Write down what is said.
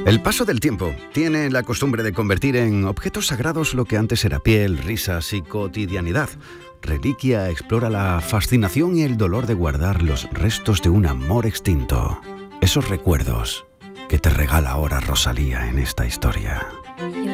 El paso del tiempo tiene la costumbre de convertir en objetos sagrados lo que antes era piel, risas y cotidianidad. Reliquia explora la fascinación y el dolor de guardar los restos de un amor extinto. Esos recuerdos que te regala ahora Rosalía en esta historia.